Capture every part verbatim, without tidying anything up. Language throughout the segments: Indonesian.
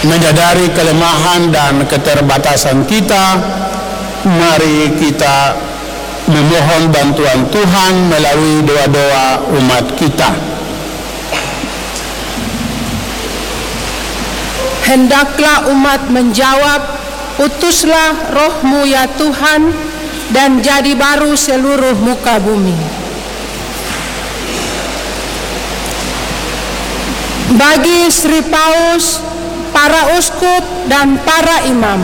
Menyadari kelemahan dan keterbatasan kita, mari kita memohon bantuan Tuhan melalui doa-doa umat kita. Hendaklah umat menjawab, utuslah roh-Mu ya Tuhan, dan jadi baru seluruh muka bumi. Bagi Sri Paus, para uskup dan para imam,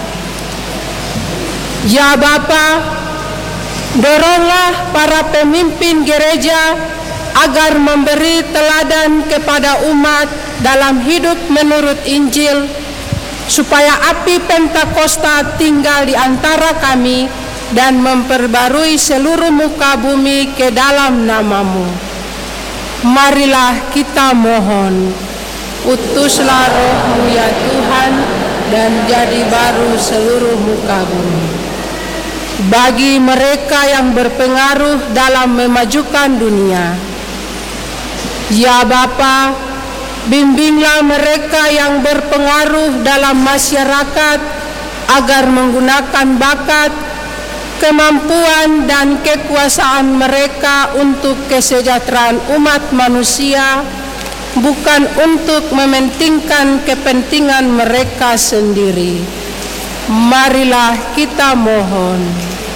ya Bapa, doronglah para pemimpin gereja agar memberi teladan kepada umat dalam hidup menurut Injil, supaya api Pentakosta tinggal di antara kami dan memperbarui seluruh muka bumi ke dalam nama-Mu. Marilah kita mohon, utuslah roh-Mu ya Tuhan, dan jadi baru seluruh muka bumi. Bagi mereka yang berpengaruh dalam memajukan dunia, ya Bapa, bimbinglah mereka yang berpengaruh dalam masyarakat agar menggunakan bakat, kemampuan dan kekuasaan mereka untuk kesejahteraan umat manusia, bukan untuk mementingkan kepentingan mereka sendiri. Marilah kita mohon.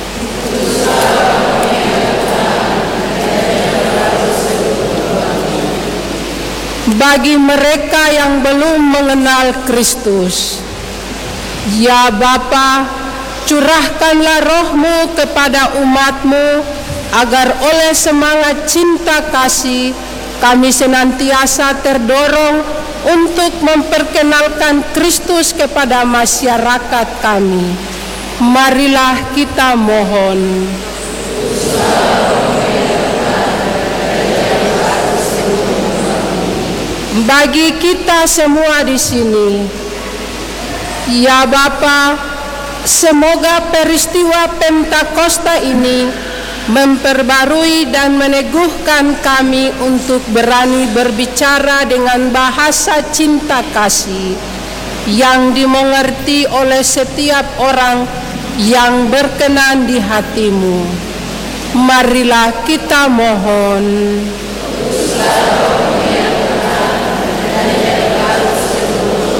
Bagi mereka yang belum mengenal Kristus, ya Bapa, curahkanlah roh-Mu kepada umat-Mu, agar oleh semangat cinta kasih kami senantiasa terdorong untuk memperkenalkan Kristus kepada masyarakat kami. Marilah kita mohon. Bagi kita semua di sini, ya Bapa, semoga peristiwa Pentakosta ini memperbarui dan meneguhkan kami untuk berani berbicara dengan bahasa cinta kasih yang dimengerti oleh setiap orang yang berkenan di hati-Mu. Marilah kita mohon.